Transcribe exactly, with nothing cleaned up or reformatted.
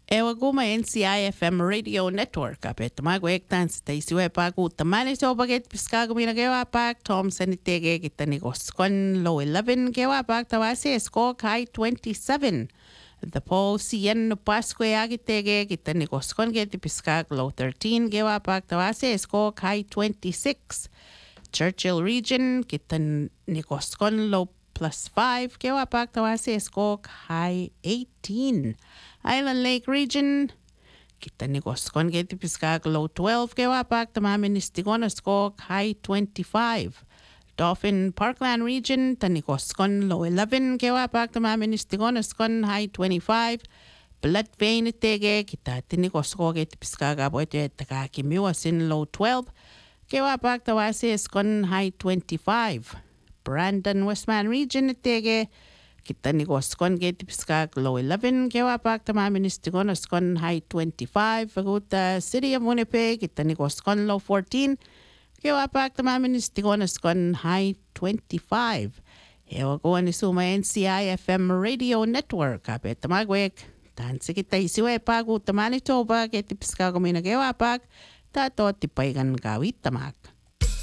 Ewa guma N C I F M Radio Network apet magwek tan staisi we pagu tamani so baget piskago mina gewa pak Tom sanitege kitani goskon low eleven gewa pak tawasi score high twenty-seven. The poll cien pasque agitege kitani goskon get piskag low thirteen gewa pak tawasi score high twenty-six. Churchill region kitani goskon low plus five gewa pak tawasi score high eighteen. Island Lake region kita ni goskon get piskag low twelve gewa pak tamamin istigon score high twenty-five. Dauphin Parkland region tani goskon low eleven gewa pak tamamin istigon skon high twenty-five. Blood vein tege kita tini gosko get piskag aboite taka kimiwasin low twelve gewa pak tawasi skon high twenty-five. Brandon Westman region tege kita ni goskon get piskag low eleven gewa pak tamamin istigon skon high twenty-five. Faguta City of Winnipeg kita ni goskon low fourteen gewa pak tamamin istigon skon high twenty-five. Ewa ko ni suma N C I F M Radio Network apet tamagwek tan sikita isiwe pagu tamani toba get piskag mina gewa pak tato tipaigan gawit tamak.